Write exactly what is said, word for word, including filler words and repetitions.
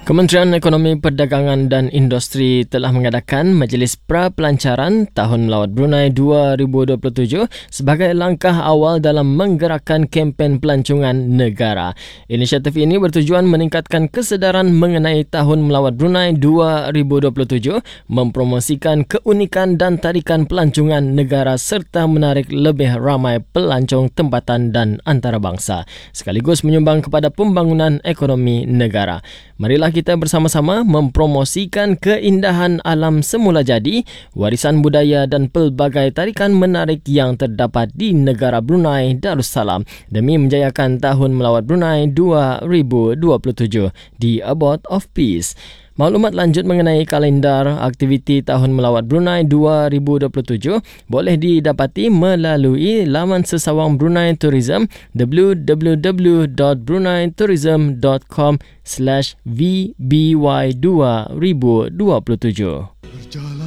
Kementerian Ekonomi Perdagangan dan Industri telah mengadakan Majlis Pra-Pelancaran Tahun Melawat Brunei dua ribu dua puluh tujuh sebagai langkah awal dalam menggerakkan kempen pelancongan negara. Inisiatif ini bertujuan meningkatkan kesedaran mengenai Tahun Melawat Brunei dua ribu dua puluh tujuh, mempromosikan keunikan dan tarikan pelancongan negara serta menarik lebih ramai pelancong tempatan dan antarabangsa, sekaligus menyumbang kepada pembangunan ekonomi negara. Marilah kita bersama-sama mempromosikan keindahan alam semula jadi, warisan budaya dan pelbagai tarikan menarik yang terdapat di negara Brunei Darussalam demi menjayakan Tahun Melawat Brunei dua ribu dua puluh tujuh di Abode of Peace. Maklumat lanjut mengenai kalendar aktiviti Tahun Melawat Brunei dua ribu dua puluh tujuh boleh didapati melalui laman sesawang Brunei Tourism w w w dot brunei tourism dot com slash v b y dua ribu dua puluh tujuh.